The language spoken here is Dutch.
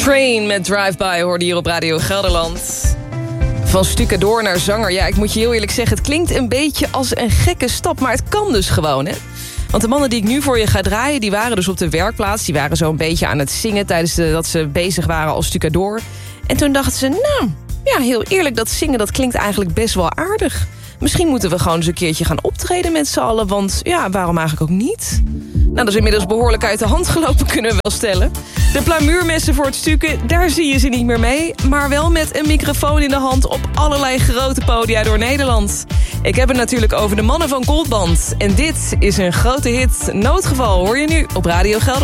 Train met Drive-By hoorde hier op Radio Gelderland. Van stucadoor naar zanger. Ja, ik moet je heel eerlijk zeggen, het klinkt een beetje als een gekke stap, maar het kan dus gewoon, hè? Want de mannen die ik nu voor je ga draaien, die waren dus op de werkplaats. Die waren zo een beetje aan het zingen tijdens dat ze bezig waren als stucadoor. En toen dachten ze, nou, ja, heel eerlijk, dat zingen, dat klinkt eigenlijk best wel aardig. Misschien moeten we gewoon eens een keertje gaan optreden met z'n allen, want ja, waarom eigenlijk ook niet? Nou, dat is inmiddels behoorlijk uit de hand gelopen, kunnen we wel stellen. De plamuurmessen voor het stukken, daar zie je ze niet meer mee, maar wel met een microfoon in de hand op allerlei grote podia door Nederland. Ik heb het natuurlijk over de mannen van Goldband. En dit is een grote hit. Noodgeval hoor je nu op Radio Gelderland.